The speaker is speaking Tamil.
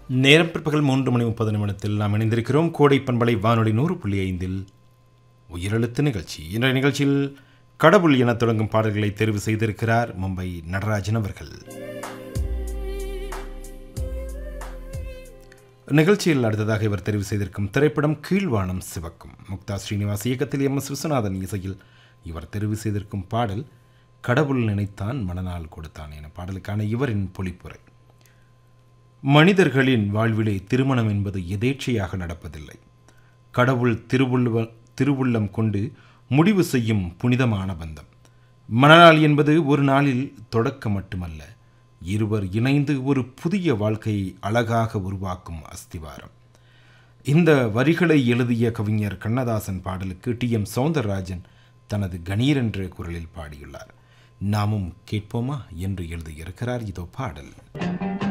நேரம் பிற்பகல் 3:30 நாம் இணைந்திருக்கிறோம். கோடை பண்பலை வானொலி 100.5 உயிரெழுத்து நிகழ்ச்சி. இன்றைய நிகழ்ச்சியில் கடவுள் என தொடங்கும் பாடல்களை தேர்வு செய்திருக்கிறார் மும்பை நடராஜன் அவர்கள். நிகழ்ச்சியில் அடுத்ததாக இவர் தெரிவு செய்திருக்கும் திரைப்படம் கீழ்வானம் சிவக்கும். முக்தா ஸ்ரீனிவாஸ் இயக்கத்தில் MS விஸ்வநாதன் இசையில் இவர் தெரிவு செய்திருக்கும் பாடல் கடவுள் நினைத்தான் மனநாள் கொடுத்தான் என பாடலுக்கான இவரின் பொழிப்புரை. மனிதர்களின் வாழ்விலே திருமணம் என்பது எதேச்சையாக நடப்பதில்லை. கடவுள் திருவுள்ளம் கொண்டு முடிவு செய்யும் புனிதமான பந்தம். மனநாள் என்பது ஒரு நாளில் தொடக்கம் மட்டுமல்ல, இருவர் இணைந்து ஒரு புதிய வாழ்க்கையை அழகாக உருவாக்கும் அஸ்திவாரம். இந்த வரிகளை எழுதிய கவிஞர் கண்ணதாசன் பாடலுக்கு TM சௌந்தரராஜன் தனது கணீர் என்ற குரலில் பாடியுள்ளார். நாமும் கேட்போமா என்று எழுதியிருக்கிறார். இதோ பாடல்.